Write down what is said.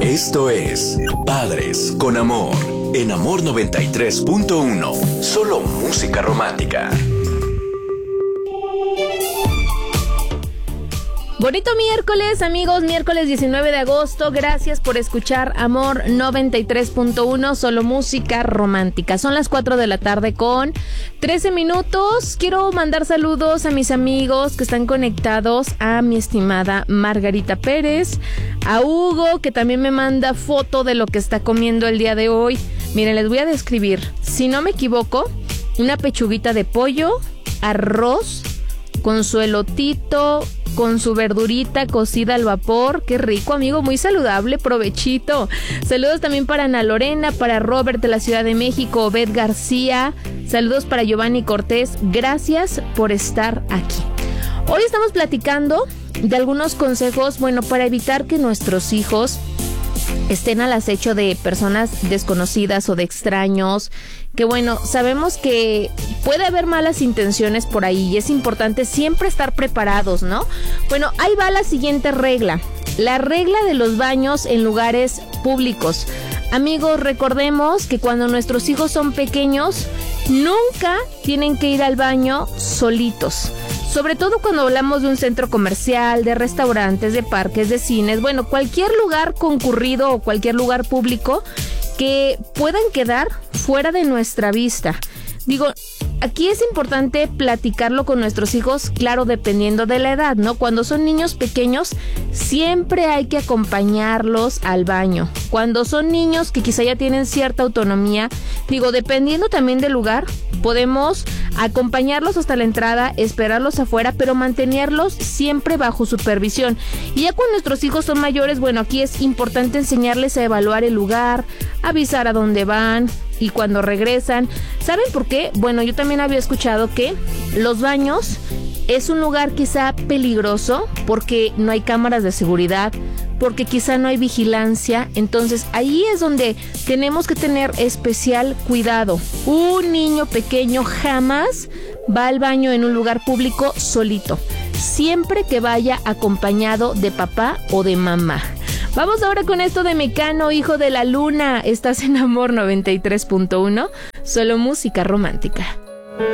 Esto es Padres con Amor, en Amor 93.1. Solo música romántica. Bonito miércoles, amigos, miércoles 19 de agosto. Gracias por escuchar Amor 93.1, solo música romántica. Son las 4 de la tarde con 13 minutos. Quiero mandar saludos a mis amigos que están conectados, a mi estimada Margarita Pérez, a Hugo, que también me manda foto de lo que está comiendo el día de hoy. Miren, les voy a describir, si no me equivoco, una pechuguita de pollo, arroz, con su elotito, con su verdurita cocida al vapor. Qué rico, amigo, muy saludable, provechito. Saludos también para Ana Lorena, para Robert de la Ciudad de México, Obed García. Saludos para Giovanni Cortés. Gracias por estar aquí. Hoy estamos platicando de algunos consejos, bueno, para evitar que nuestros hijos estén al acecho de personas desconocidas o de extraños, que bueno, sabemos que puede haber malas intenciones por ahí y es importante siempre estar preparados, ¿no? Bueno, ahí va la siguiente regla, la regla de los baños en lugares públicos. Amigos, recordemos que cuando nuestros hijos son pequeños, nunca tienen que ir al baño solitos. Sobre todo cuando hablamos de un centro comercial, de restaurantes, de parques, de cines, bueno, cualquier lugar concurrido o cualquier lugar público que puedan quedar fuera de nuestra vista. Digo, aquí es importante platicarlo con nuestros hijos, claro, dependiendo de la edad, ¿no? Cuando son niños pequeños, siempre hay que acompañarlos al baño. Cuando son niños que quizá ya tienen cierta autonomía, digo, dependiendo también del lugar, podemos acompañarlos hasta la entrada, esperarlos afuera, pero mantenerlos siempre bajo supervisión. Y ya cuando nuestros hijos son mayores, bueno, aquí es importante enseñarles a evaluar el lugar, avisar a dónde van y cuando regresan. ¿Saben por qué? Bueno, yo también había escuchado que los baños es un lugar quizá peligroso porque no hay cámaras de seguridad, porque quizá no hay vigilancia. Entonces ahí es donde tenemos que tener especial cuidado. Un niño pequeño jamás va al baño en un lugar público solito, siempre que vaya acompañado de papá o de mamá. Vamos ahora con esto de Mecano, hijo de la luna. Estás en Amor 93.1, solo música romántica.